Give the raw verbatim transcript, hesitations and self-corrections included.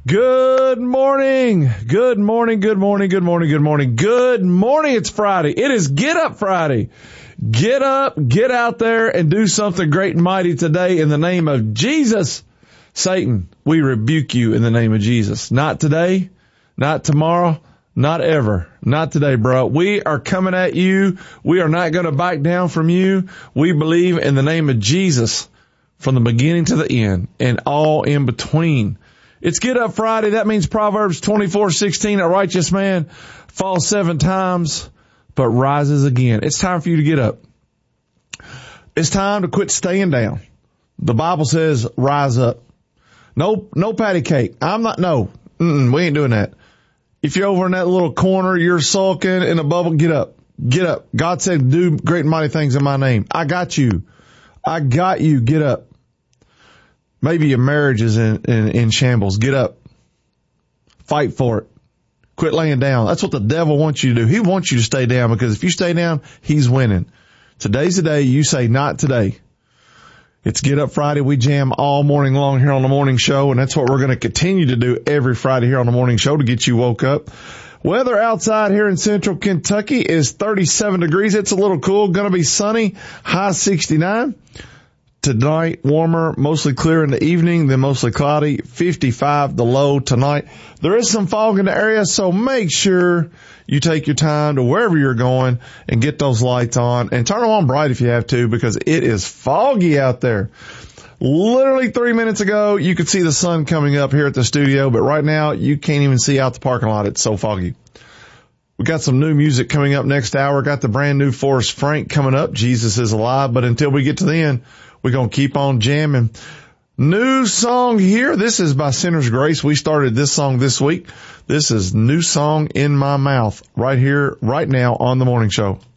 Good morning. Good morning. Good morning. Good morning. Good morning. Good morning. It's Friday. It is Get Up Friday. Get up, get out there and do something great and mighty today in the name of Jesus. Satan, we rebuke you in the name of Jesus. Not today, not tomorrow, not ever. Not today, bro. We are coming at you. We are not going to back down from you. We believe in the name of Jesus from the beginning to the end and all in between. It's Get Up Friday. That means Proverbs twenty-four sixteen, a righteous man falls seven times, but rises again. It's time for you to get up. It's time to quit staying down. The Bible says rise up. No, no patty cake. I'm not, no, Mm-mm, we ain't doing that. If you're over in that little corner, you're sulking in a bubble, get up. Get up. God said, do great and mighty things in my name. I got you. I got you. Get up. Maybe your marriage is in, in, in shambles. Get up. Fight for it. Quit laying down. That's what the devil wants you to do. He wants you to stay down because if you stay down, he's winning. Today's the day you say not today. It's Get Up Friday. We jam all morning long here on the morning show, and that's what we're going to continue to do every Friday here on the morning show to get you woke up. Weather outside here in central Kentucky is thirty-seven degrees. It's a little cool. Going to be sunny. High sixty-nine. Tonight, warmer, mostly clear in the evening, then mostly cloudy, fifty-five the low tonight. There is some fog in the area, so make sure you take your time to wherever you're going and get those lights on and turn them on bright if you have to because it is foggy out there. Literally three minutes ago, you could see the sun coming up here at the studio, but right now you can't even see out the parking lot. It's so foggy. We got some new music coming up next hour. Got the brand new Forrest Frank coming up. Jesus is alive. But until we get to the end, we're going to keep on jamming. New song here. This is by Sinner's Grace. We started this song this week. This is New Song in My Mouth right here, right now on the morning show.